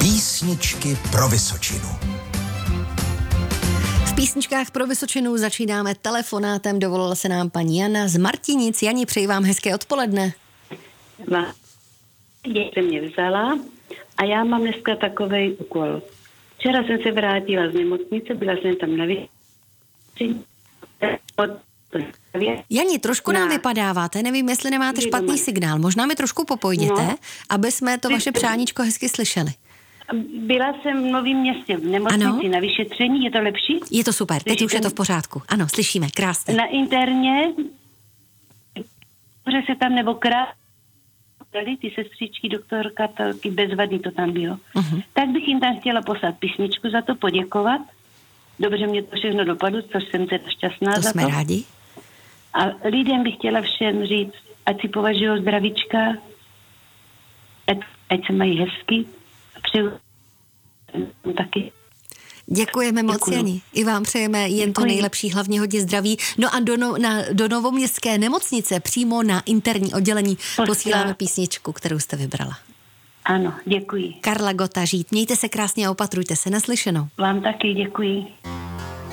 Písničky pro Vysočinu. V písničkách pro Vysočinu začínáme telefonátem. Dovolila se nám paní Jana z Martinic. Jani, přeji vám hezké odpoledne. Děti mě vzala a já mám dneska takovej úkol. Včera jsem se vrátila z nemocnice, byla jsem tam na Jani, trošku nám vypadáváte, nevím, jestli nemáte špatný signál. Možná mi trošku popojděte, aby jsme to vaše přáníčko hezky slyšeli. Byla jsem v Novém Městě v nemocnici na vyšetření, je to lepší? Je to super, teď už je to v pořádku. Ano, slyšíme, krásně. Na interně, že se tam nebo ty sestřičky, doktorka, taky bezvadný to tam bylo. Tak bych jim tam chtěla poslat písničku, za to poděkovat. Dobře mě to všechno dopadlo, což jsem teda šťastná za to. To jsme rádi. A lidem bych chtěla všem říct, ať si považují zdravíčka, ať se mají hezky a přeju taky. Děkujeme moc, Jani. I vám přejeme jen to nejlepší, hlavně hodně zdraví. No a do Novoměstské nemocnice přímo na interní oddělení posíláme písničku, kterou jste vybrala. Ano, děkuji. Karla Gota, Žít. Mějte se krásně a opatrujte se. Naslyšenou. Vám taky děkuji.